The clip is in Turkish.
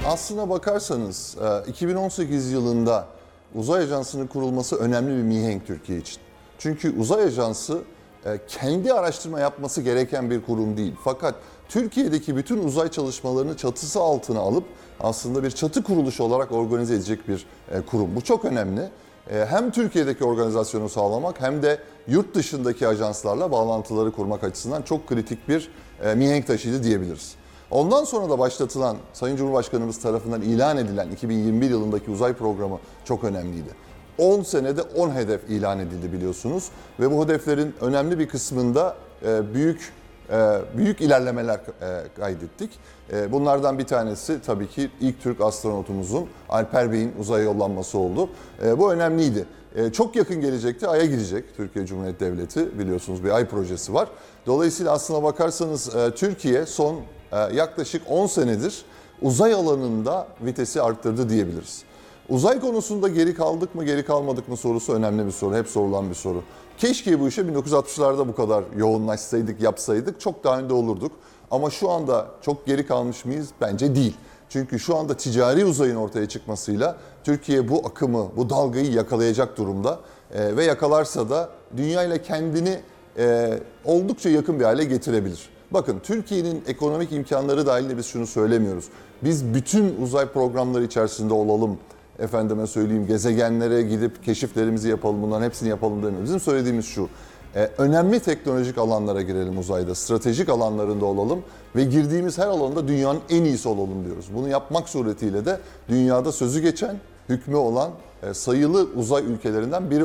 Aslına bakarsanız 2018 yılında Uzay Ajansı'nın kurulması önemli bir mihenk Türkiye için. Çünkü Uzay Ajansı kendi araştırma yapması gereken bir kurum değil. Fakat Türkiye'deki bütün uzay çalışmalarını çatısı altına alıp aslında bir çatı kuruluşu olarak organize edecek bir kurum. Bu çok önemli. Hem Türkiye'deki organizasyonu sağlamak hem de yurt dışındaki ajanslarla bağlantıları kurmak açısından çok kritik bir mihenk taşıyıcı diyebiliriz. Ondan sonra da başlatılan, Sayın Cumhurbaşkanımız tarafından ilan edilen 2021 yılındaki uzay programı çok önemliydi. 10 senede 10 hedef ilan edildi biliyorsunuz ve bu hedeflerin önemli bir kısmında büyük ilerlemeler kaydettik. Bunlardan bir tanesi tabii ki ilk Türk astronotumuzun Alper Bey'in uzaya yollanması oldu. Bu önemliydi. Çok yakın gelecekte Ay'a gidecek Türkiye Cumhuriyeti Devleti, biliyorsunuz bir Ay projesi var. Dolayısıyla aslına bakarsanız Türkiye son yaklaşık 10 senedir uzay alanında vitesi arttırdı diyebiliriz. Uzay konusunda geri kaldık mı, geri kalmadık mı sorusu önemli bir soru, hep sorulan bir soru. Keşke bu işe 1960'larda bu kadar yoğunlaşsaydık, yapsaydık, çok daha önde olurduk. Ama şu anda çok geri kalmış mıyız? Bence değil. Çünkü şu anda ticari uzayın ortaya çıkmasıyla Türkiye bu akımı, bu dalgayı yakalayacak durumda. Ve yakalarsa da dünya ile kendini oldukça yakın bir hale getirebilir. Bakın, Türkiye'nin ekonomik imkanları dahilinde biz şunu söylemiyoruz. Biz bütün uzay programları içerisinde olalım, efendime söyleyeyim gezegenlere gidip keşiflerimizi yapalım, bunların hepsini yapalım demiyoruz. Bizim söylediğimiz şu, önemli teknolojik alanlara girelim uzayda, stratejik alanlarında olalım ve girdiğimiz her alanda dünyanın en iyisi olalım diyoruz. Bunu yapmak suretiyle de dünyada sözü geçen, hükmü olan sayılı uzay ülkelerinden biri